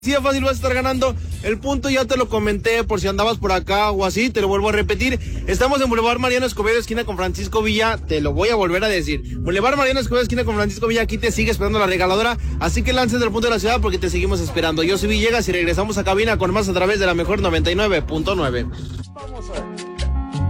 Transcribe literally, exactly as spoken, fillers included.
Sí, es fácil, vas a estar ganando el punto, ya te lo comenté por si andabas por acá o así, te lo vuelvo a repetir. Estamos en Boulevard Mariano Escobedo, esquina con Francisco Villa, te lo voy a volver a decir. Boulevard Mariano Escobedo, esquina con Francisco Villa, aquí te sigue esperando la regaladora, así que lances del punto de la ciudad porque te seguimos esperando. Yo soy Villegas y regresamos a cabina con más a través de la mejor noventa y nueve punto nueve.